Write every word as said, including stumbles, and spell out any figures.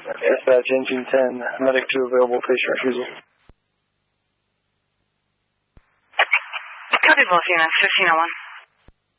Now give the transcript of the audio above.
Dispatch engine ten, medic two available, patient refusal. Copy both units, fifteen oh one.